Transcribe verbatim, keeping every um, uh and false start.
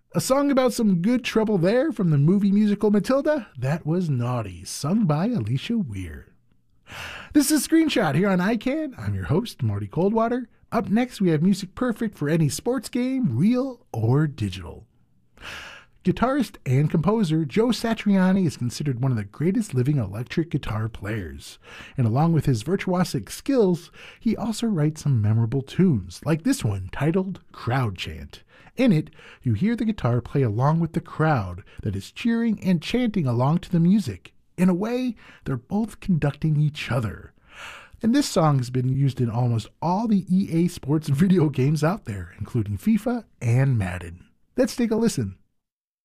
A song about some good trouble there from the movie musical Matilda? That was Naughty, sung by Alicia Weir. This is Screenshot here on I CAN. I'm your host, Marty Coldwater. Up next, we have music perfect for any sports game, real or digital. Guitarist and composer Joe Satriani is considered one of the greatest living electric guitar players. And along with his virtuosic skills, he also writes some memorable tunes, like this one titled Crowd Chant. In it, you hear the guitar play along with the crowd that is cheering and chanting along to the music. In a way, they're both conducting each other. And this song has been used in almost all the E A Sports video games out there, including FIFA and Madden. Let's take a listen.